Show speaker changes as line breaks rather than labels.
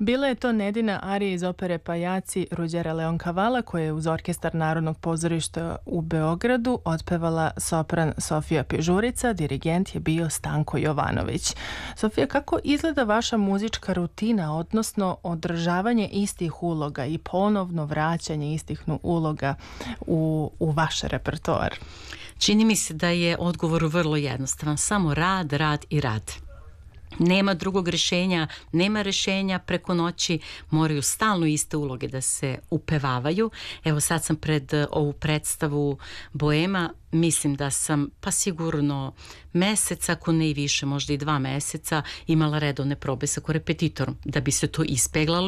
Bila je to Nedina arija iz opere Pajaci Ruđera Leoncavala koja je uz orkestar Narodnog pozorišta u Beogradu otpevala sopran Sofija Pežurica, dirigent je bio Stanko Jovanović. Sofija, kako izgleda vaša muzička rutina, odnosno održavanje istih uloga i ponovno vraćanje istih uloga u vaš repertoar?
Čini mi se da je odgovor vrlo jednostavan, samo rad, rad i rad. Nema drugog rješenja, nema rješenja preko noći, moraju stalno iste uloge da se upevavaju. Evo sad sam pred ovu predstavu Boema, mislim da sam pa sigurno mesec, ako ne i više, možda i 2 meseca, imala redovne probe sa korepetitorom da bi se to ispeglalo